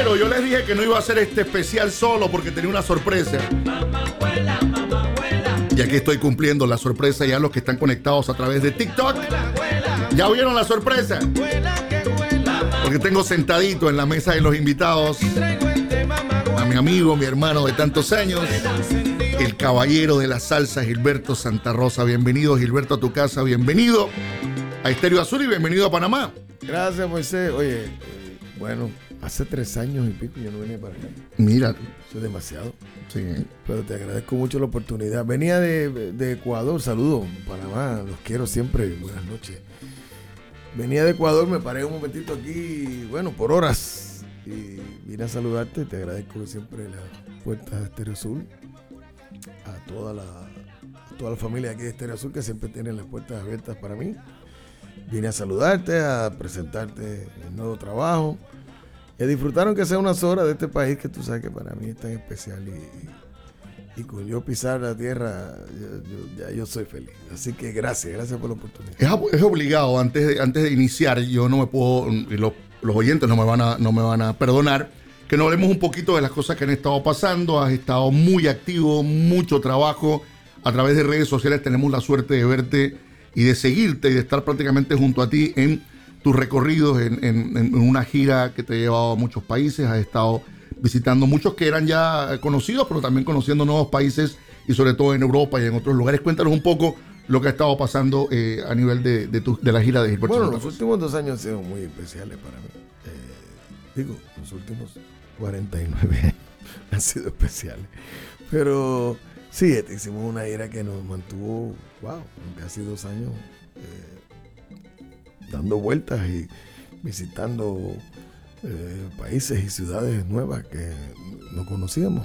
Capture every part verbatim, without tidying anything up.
Bueno, yo les dije que no iba a hacer este especial solo porque tenía una sorpresa. Y aquí estoy cumpliendo la sorpresa ya los que están conectados a través de TikTok. ¿Ya vieron la sorpresa? Porque tengo sentadito en la mesa de los invitados a mi amigo, mi hermano de tantos años, el caballero de la salsa, Gilberto Santa Rosa. Bienvenido, Gilberto, a tu casa. Bienvenido a Estéreo Azul y bienvenido a Panamá. Gracias, Moisés. Oye, eh, bueno, hace tres años y pico yo no venía para acá. Mira. Eso es demasiado. Sí. Pero te agradezco mucho la oportunidad. Venía de, de Ecuador, saludos, Panamá, los quiero siempre, buenas noches. Venía de Ecuador, me paré un momentito aquí, bueno, por horas. Y vine a saludarte, te agradezco siempre las puertas de Estéreo Azul. A toda la, a toda la familia aquí de Estéreo Azul que siempre tienen las puertas abiertas para mí. Vine a saludarte, a presentarte el nuevo trabajo. Y a disfrutar aunque sea unas horas de este país que tú sabes que para mí es tan especial. Y, y con yo pisar la tierra, yo, yo, ya yo soy feliz. Así que gracias, gracias por la oportunidad. Es, es obligado, antes de, antes de iniciar, yo no me puedo, y los, los oyentes no me, van a, no me van a perdonar, que nos hablemos un poquito de las cosas que han estado pasando. Has estado muy activo, mucho trabajo. A través de redes sociales tenemos la suerte de verte y de seguirte y de estar prácticamente junto a ti en tus recorridos, en, en, en una gira que te ha llevado a muchos países. Has estado visitando muchos que eran ya conocidos, pero también conociendo nuevos países y sobre todo en Europa y en otros lugares. Cuéntanos un poco lo que ha estado pasando eh, a nivel de, de, tu, de la gira de Gilberto. Bueno, los últimos dos años han sido muy especiales para mí. Eh, digo, los últimos cuarenta y nueve años han sido especiales. Pero sí, hicimos una gira que nos mantuvo, wow, casi dos años eh, dando vueltas y visitando eh, países y ciudades nuevas que no conocíamos,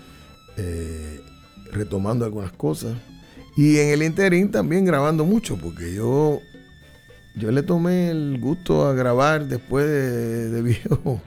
eh, retomando algunas cosas. Y en el interín también grabando mucho, porque yo, yo le tomé el gusto a grabar después de, de viejo.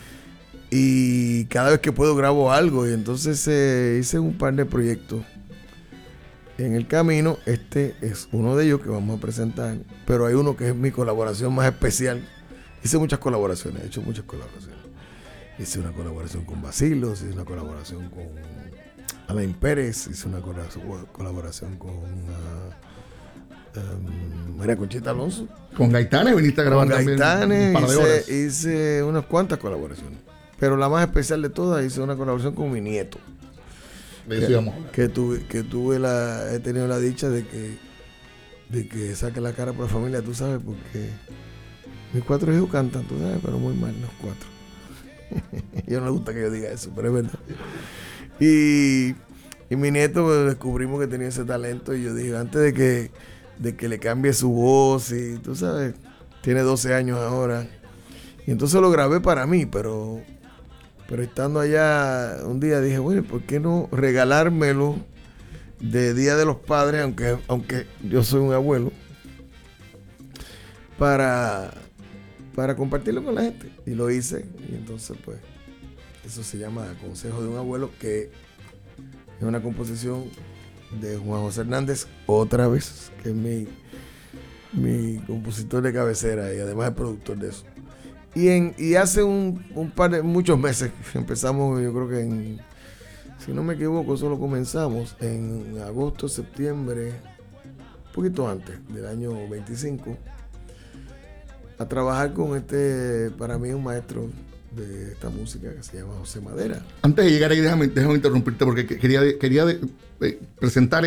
Y cada vez que puedo grabo algo. Y entonces eh, hice un par de proyectos en el camino. Este es uno de ellos que vamos a presentar. Pero hay uno que es mi colaboración más especial. Hice muchas colaboraciones, he hecho muchas colaboraciones. Hice una colaboración con Basilos, hice una colaboración con Alain Pérez, hice una colaboración con uh, um, María Conchita Alonso. Con Gaitanes viniste a grabar con también Gaitanes, un par de horas. hice, hice unas cuantas colaboraciones. Pero la más especial de todas, hice una colaboración con mi nieto. Que, que, tuve, que tuve la, he tenido la dicha de que, de que saque la cara por la familia, tú sabes, porque mis cuatro hijos cantan, tú sabes, pero muy mal los cuatro. Yo no me gusta que yo diga eso, pero es verdad. Y, y mi nieto, pues, descubrimos que tenía ese talento y yo dije, antes de que, de que le cambie su voz, y tú sabes, tiene doce años ahora. Y entonces lo grabé para mí, pero, pero estando allá un día dije, bueno, ¿por qué no regalármelo de Día de los Padres, aunque, aunque yo soy un abuelo, para... para compartirlo con la gente? Y lo hice, y entonces pues eso se llama Consejo de un Abuelo, que es una composición de Juan José Hernández, otra vez, que es mi, mi compositor de cabecera y además es productor de eso. Y, en, y hace un, un par de muchos meses empezamos, yo creo que en, si no me equivoco, solo comenzamos en agosto, septiembre, un poquito antes del año veinticinco, a trabajar con este, para mí, un maestro de esta música que se llama José Madera. Antes de llegar ahí, déjame, déjame interrumpirte porque quería, quería de, de presentar